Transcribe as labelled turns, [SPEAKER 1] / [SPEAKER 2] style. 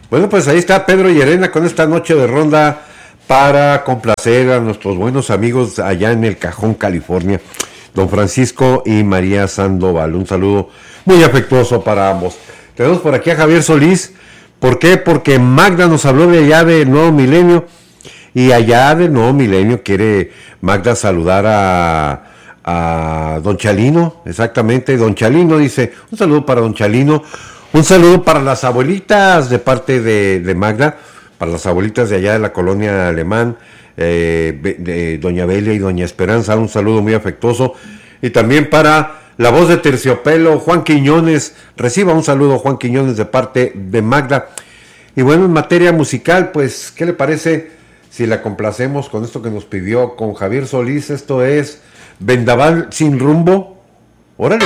[SPEAKER 1] Bueno, pues ahí está Pedro y Elena con esta noche de ronda para complacer a nuestros buenos amigos allá en El Cajón, California, don Francisco y María Sandoval. Un saludo muy afectuoso para ambos. Tenemos por aquí a Javier Solís. ¿Por qué? Porque Magda nos habló de allá del Nuevo Milenio y allá del Nuevo Milenio quiere Magda saludar a don Chalino, exactamente. Don Chalino dice, un saludo para don Chalino. Un saludo para las abuelitas de parte de Magda, para las abuelitas de allá de la colonia Alemán, de doña Belia y doña Esperanza, un saludo muy afectuoso. Y también para la voz de Terciopelo, Juan Quiñones, reciba un saludo Juan Quiñones de parte de Magda. Y bueno, en materia musical, pues, ¿qué le parece si la complacemos con esto que nos pidió con Javier Solís? Esto es Vendaval sin rumbo. Órale.